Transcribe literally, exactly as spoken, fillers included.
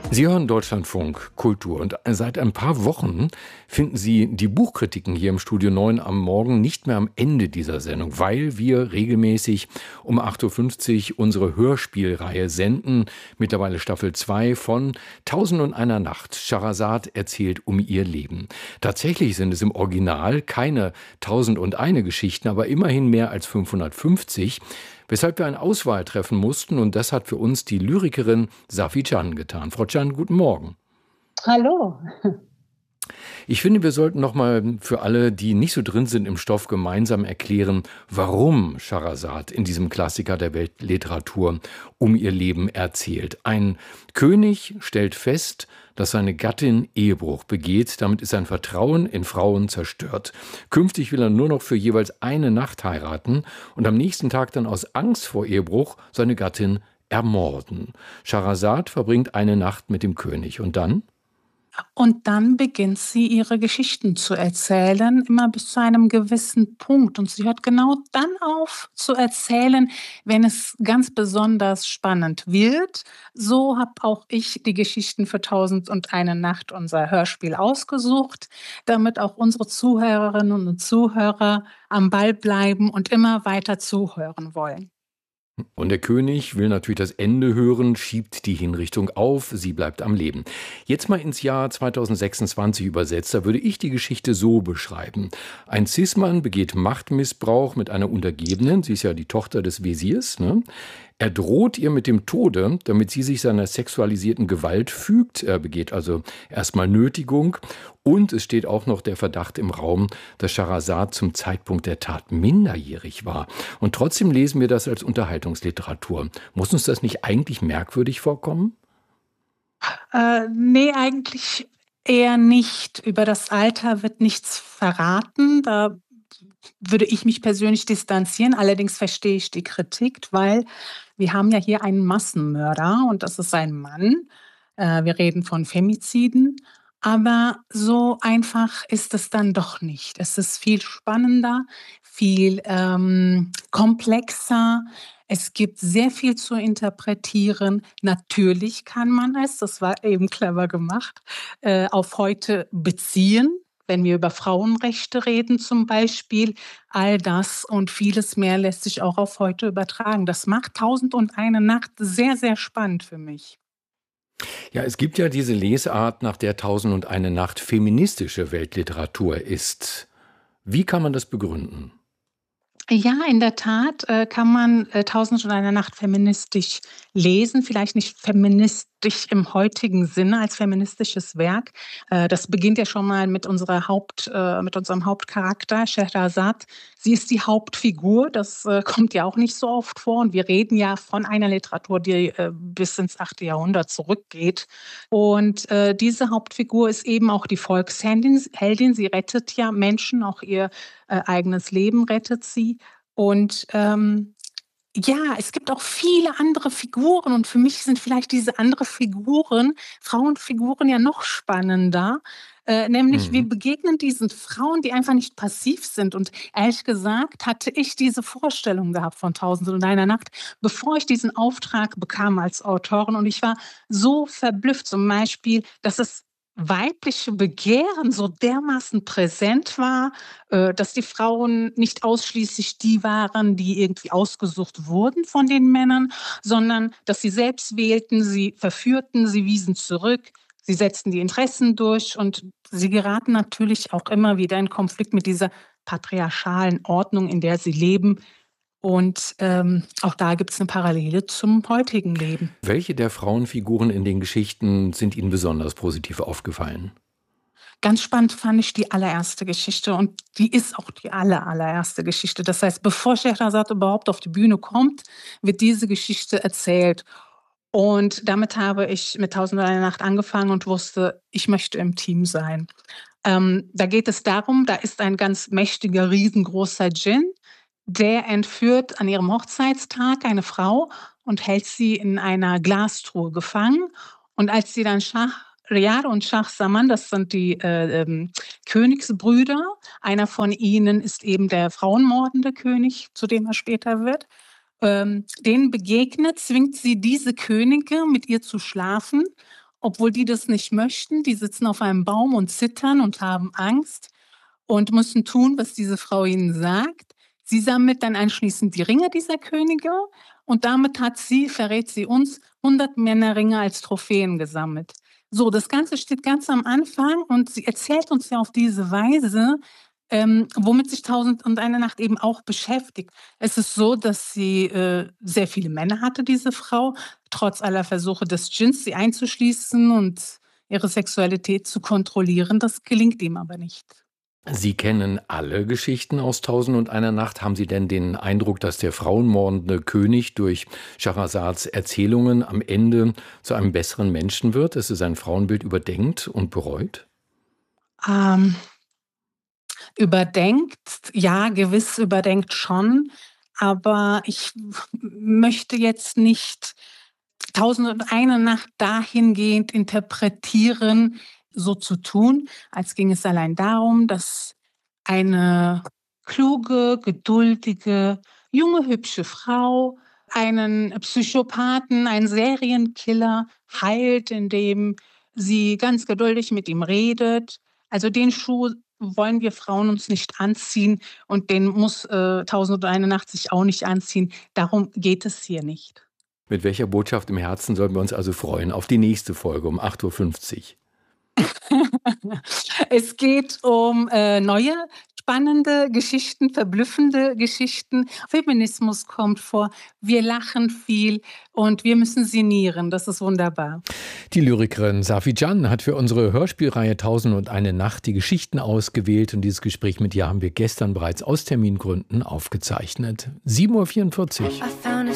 Sie hören Deutschlandfunk Kultur und seit ein paar Wochen finden Sie die Buchkritiken hier im Studio neun am Morgen nicht mehr am Ende dieser Sendung, weil wir regelmäßig um acht Uhr fünfzig unsere Hörspielreihe senden, mittlerweile Staffel zwei von Tausend und einer Nacht. Scheherazade erzählt um ihr Leben. Tatsächlich sind es im Original keine Tausend und eine Geschichten, aber immerhin mehr als fünfhundertfünfzig, weshalb wir eine Auswahl treffen mussten, und das hat für uns die Lyrikerin Safi Can getan. Frau Can, guten Morgen. Hallo. Ich finde, wir sollten noch mal für alle, die nicht so drin sind im Stoff, gemeinsam erklären, warum Scheherazade in diesem Klassiker der Weltliteratur um ihr Leben erzählt. Ein König stellt fest, dass seine Gattin Ehebruch begeht. Damit ist sein Vertrauen in Frauen zerstört. Künftig will er nur noch für jeweils eine Nacht heiraten und am nächsten Tag dann aus Angst vor Ehebruch seine Gattin ermorden. Scheherazade verbringt eine Nacht mit dem König. Und dann? Und dann beginnt sie, ihre Geschichten zu erzählen, immer bis zu einem gewissen Punkt. Und sie hört genau dann auf zu erzählen, wenn es ganz besonders spannend wird. So habe auch ich die Geschichten für Tausend und eine Nacht, unser Hörspiel, ausgesucht, damit auch unsere Zuhörerinnen und Zuhörer am Ball bleiben und immer weiter zuhören wollen. Und der König will natürlich das Ende hören, schiebt die Hinrichtung auf, sie bleibt am Leben. Jetzt mal ins Jahr zweitausendsechsundzwanzig übersetzt, da würde ich die Geschichte so beschreiben. Ein Cis-Mann begeht Machtmissbrauch mit einer Untergebenen, sie ist ja die Tochter des Wesirs, ne? Er droht ihr mit dem Tode, damit sie sich seiner sexualisierten Gewalt fügt. Er begeht also erstmal Nötigung. Und es steht auch noch der Verdacht im Raum, dass Scheherazade zum Zeitpunkt der Tat minderjährig war. Und trotzdem lesen wir das als Unterhaltungsliteratur. Muss uns das nicht eigentlich merkwürdig vorkommen? Äh, nee, eigentlich eher nicht. Über das Alter wird nichts verraten. Da würde ich mich persönlich distanzieren. Allerdings verstehe ich die Kritik, weil wir haben ja hier einen Massenmörder und das ist ein Mann. Äh, wir reden von Femiziden. Aber so einfach ist es dann doch nicht. Es ist viel spannender, viel ähm, komplexer. Es gibt sehr viel zu interpretieren. Natürlich kann man es, das war eben clever gemacht, äh, auf heute beziehen. Wenn wir über Frauenrechte reden zum Beispiel, all das und vieles mehr lässt sich auch auf heute übertragen. Das macht Tausend und eine Nacht sehr, sehr spannend für mich. Ja, es gibt ja diese Lesart, nach der Tausend und eine Nacht feministische Weltliteratur ist. Wie kann man das begründen? Ja, in der Tat äh, kann man äh, Tausend und eine Nacht feministisch lesen, vielleicht nicht feministisch im heutigen Sinne als feministisches Werk. Äh, das beginnt ja schon mal mit unserer Haupt, äh, mit unserem Hauptcharakter, Scheherazade. Sie ist die Hauptfigur, das äh, kommt ja auch nicht so oft vor. Und wir reden ja von einer Literatur, die äh, bis ins achte Jahrhundert zurückgeht. Und äh, diese Hauptfigur ist eben auch die Volksheldin. Heldin. Sie rettet ja Menschen, auch ihr äh, eigenes Leben rettet sie. Und ähm, ja, es gibt auch viele andere Figuren und für mich sind vielleicht diese andere Figuren, Frauenfiguren ja noch spannender. Äh, nämlich, wir Mhm. begegnen diesen Frauen, die einfach nicht passiv sind. Und ehrlich gesagt hatte ich diese Vorstellung gehabt von Tausend und einer Nacht, bevor ich diesen Auftrag bekam als Autorin. Und ich war so verblüfft, zum Beispiel, dass es weibliche Begehren so dermaßen präsent war, äh, dass die Frauen nicht ausschließlich die waren, die irgendwie ausgesucht wurden von den Männern, sondern dass sie selbst wählten, sie verführten, sie wiesen zurück, sie setzten die Interessen durch und sie geraten natürlich auch immer wieder in Konflikt mit dieser patriarchalen Ordnung, in der sie leben. Und ähm, auch da gibt es eine Parallele zum heutigen Leben. Welche der Frauenfiguren in den Geschichten sind Ihnen besonders positiv aufgefallen? Ganz spannend fand ich die allererste Geschichte und die ist auch die aller, allererste Geschichte. Das heißt, bevor Scheherazade überhaupt auf die Bühne kommt, wird diese Geschichte erzählt. Und damit habe ich mit Tausend und eine Nacht angefangen und wusste, ich möchte im Team sein. Ähm, da geht es darum, da ist ein ganz mächtiger, riesengroßer Djinn, der entführt an ihrem Hochzeitstag eine Frau und hält sie in einer Glastruhe gefangen. Und als sie dann Schah Riyad und Schah Saman, das sind die äh, ähm, Königsbrüder, einer von ihnen ist eben der frauenmordende König, zu dem er später wird, ähm, denen begegnet, zwingt sie diese Könige, mit ihr zu schlafen. obwohl die das nicht möchten. Die sitzen auf einem Baum und zittern und haben Angst und müssen tun, was diese Frau ihnen sagt. Sie sammelt dann anschließend die Ringe dieser Könige und damit hat sie, verrät sie uns, hundert Männerringe als Trophäen gesammelt. So, das Ganze steht ganz am Anfang und sie erzählt uns ja auf diese Weise, ähm, womit sich Tausend und eine Nacht eben auch beschäftigt. Es ist so, dass sie äh, sehr viele Männer hatte, diese Frau, trotz aller Versuche des Dschinns, sie einzuschließen und ihre Sexualität zu kontrollieren. Das gelingt ihm aber nicht. Sie kennen alle Geschichten aus Tausend und einer Nacht. Haben Sie denn den Eindruck, dass der frauenmordende König durch Schahrazads Erzählungen am Ende zu einem besseren Menschen wird, dass er sein Frauenbild überdenkt und bereut? Ähm, überdenkt, ja, gewiss überdenkt schon, aber ich möchte jetzt nicht Tausend und eine Nacht dahingehend interpretieren, so zu tun, als ging es allein darum, dass eine kluge, geduldige, junge, hübsche Frau einen Psychopathen, einen Serienkiller heilt, indem sie ganz geduldig mit ihm redet. Also den Schuh wollen wir Frauen uns nicht anziehen und den muss äh, Tausend und eine Nacht sich auch nicht anziehen. Darum geht es hier nicht. Mit welcher Botschaft im Herzen sollen wir uns also freuen auf die nächste Folge um acht Uhr fünfzig? Es geht um äh, neue, spannende Geschichten, verblüffende Geschichten. Feminismus kommt vor. Wir lachen viel und wir müssen sinnieren. Das ist wunderbar. Die Lyrikerin Safi Can hat für unsere Hörspielreihe Tausend und eine Nacht die Geschichten ausgewählt und dieses Gespräch mit ihr haben wir gestern bereits aus Termingründen aufgezeichnet. sieben Uhr vierundvierzig.